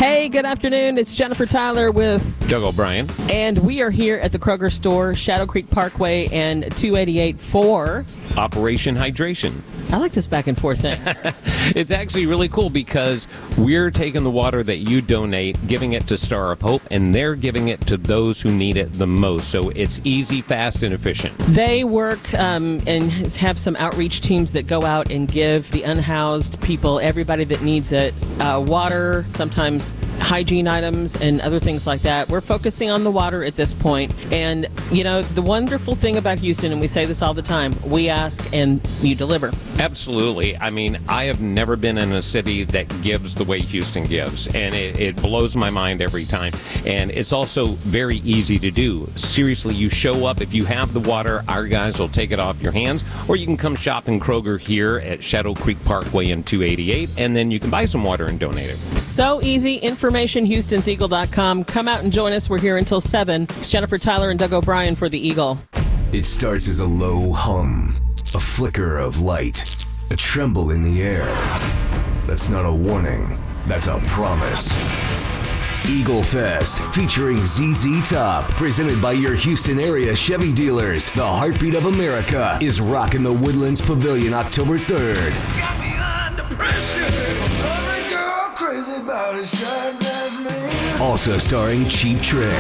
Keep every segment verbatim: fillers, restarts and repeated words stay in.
Hey, good afternoon. It's Jennifer Tyler with Doug O'Brien. And we are here at the Kroger store, Shadow Creek Parkway and two eighty-eight for Operation Hydration. I like this back and forth thing. It's actually really cool because we're taking the water that you donate, giving it to Star of Hope, and they're giving it to those who need it the most. So it's easy, fast, and efficient. They work um, and have some outreach teams that go out and give the unhoused people, everybody that needs it, uh, water, sometimes hygiene items and other things like that. We're focusing on the water at this point. And, you know, the wonderful thing about Houston, and we say this all the time, we ask and you deliver. Absolutely. I mean, I have never been in a city that gives the way Houston gives, and it, it blows my mind every time. And it's also very easy to do. Seriously, you show up. If you have the water, our guys will take it off your hands, or you can come shop in Kroger here at Shadow Creek Parkway and two eighty-eight, and then you can buy some water and donate it. So easy. Information, Houstons Eagle dot com. Come out and join us. We're here until seven. It's Jennifer Tyler and Doug O'Brien for the Eagle. It starts as a low hum, a flicker of light, a tremble in the air. That's not a warning, that's a promise. Eagle Fest, featuring Z Z Top, presented by your Houston area Chevy dealers. The heartbeat of America is rocking the Woodlands Pavilion October third. Got me under pressure. Every girl crazy about it, sharp as me. Also starring Cheap Trick.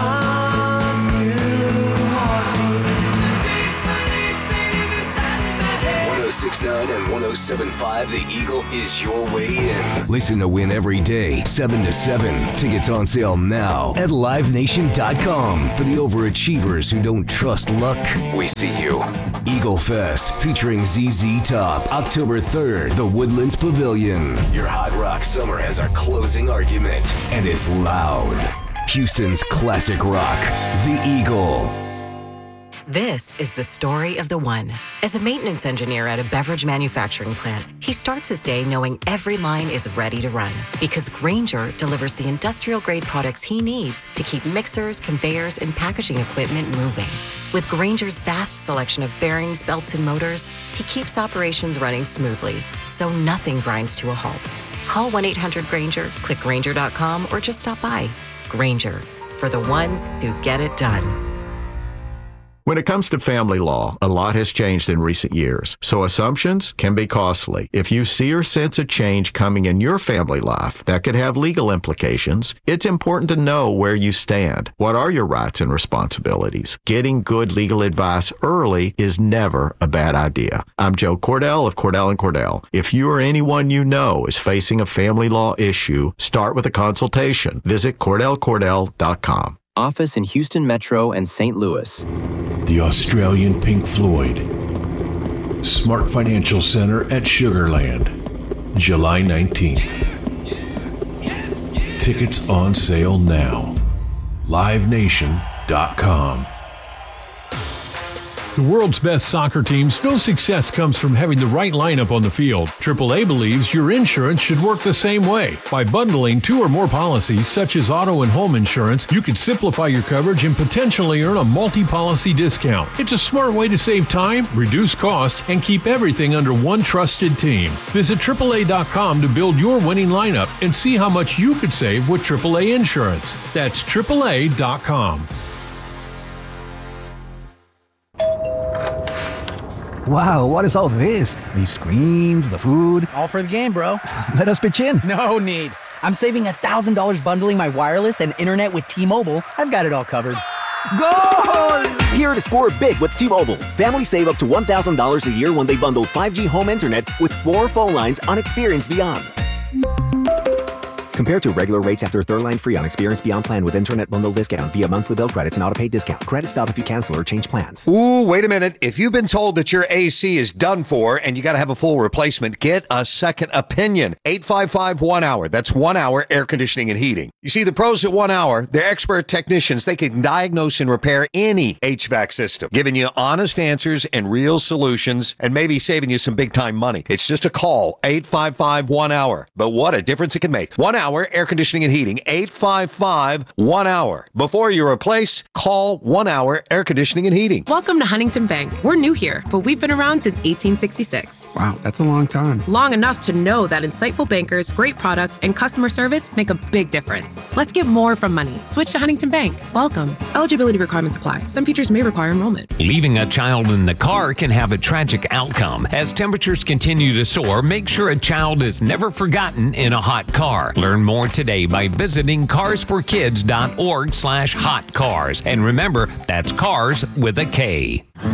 one oh six point nine and one oh seven point five, The Eagle is your way in. Listen to Win every day, seven to seven. Tickets on sale now at live nation dot com. For the overachievers who don't trust luck, we see you. Eagle Fest, featuring Z Z Top, October third, the Woodlands Pavilion. Your hot rock summer has our closing argument, and it's loud. Houston's classic rock, The Eagle. This is the story of the one. As a maintenance engineer at a beverage manufacturing plant, he starts his day knowing every line is ready to run because Grainger delivers the industrial-grade products he needs to keep mixers, conveyors, and packaging equipment moving. With Grainger's vast selection of bearings, belts, and motors, he keeps operations running smoothly, so nothing grinds to a halt. Call one eight hundred Grainger, click Grainger dot com, or just stop by. Grainger, for the ones who get it done. When it comes to family law, a lot has changed in recent years, so assumptions can be costly. If you see or sense a change coming in your family life that could have legal implications, it's important to know where you stand. What are your rights and responsibilities? Getting good legal advice early is never a bad idea. I'm Joe Cordell of Cordell and Cordell. If you or anyone you know is facing a family law issue, start with a consultation. Visit Cordell Cordell dot com. Office in Houston Metro and Saint Louis. The Australian Pink Floyd. Smart Financial Center at Sugarland, July nineteenth. Tickets on sale now. live nation dot com. The world's best soccer teams know success comes from having the right lineup on the field. triple A believes your insurance should work the same way. By bundling two or more policies, such as auto and home insurance, you can simplify your coverage and potentially earn a multi-policy discount. It's a smart way to save time, reduce cost, and keep everything under one trusted team. Visit triple A dot com to build your winning lineup and see how much you could save with triple A insurance. That's triple A dot com. Wow, what is all this? These screens, the food. All for the game, bro. Let us pitch in. No need. I'm saving one thousand dollars bundling my wireless and internet with T-Mobile. I've got it all covered. Goal! Here to score big with T-Mobile. Families save up to one thousand dollars a year when they bundle five G home internet with four phone lines on Experience Beyond. Compared to regular rates after third line free on Experience Beyond plan with internet bundle discount via monthly bill credits and auto-pay discount. Credit stop if you cancel or change plans. Ooh, wait a minute. If you've been told that your A C is done for and you got to have a full replacement, get a second opinion. eight five five, one hour. That's one hour air conditioning and heating. You see, the pros at one hour, they're expert technicians. They can diagnose and repair any H V A C system, giving you honest answers and real solutions and maybe saving you some big-time money. It's just a call, eight five five, one hour. But what a difference it can make. One hour. hour air conditioning and heating. eight five five, one hour. Before you replace, call one hour air conditioning and heating. Welcome to Huntington Bank. We're new here, but we've been around since eighteen sixty-six. Wow, that's a long time. Long enough to know that insightful bankers, great products, and customer service make a big difference. Let's get more from money. Switch to Huntington Bank. Welcome. Eligibility requirements apply. Some features may require enrollment. Leaving a child in the car can have a tragic outcome. As temperatures continue to soar, make sure a child is never forgotten in a hot car. Learn more today by visiting cars for kids dot org slash hot cars. And remember, that's cars with a K.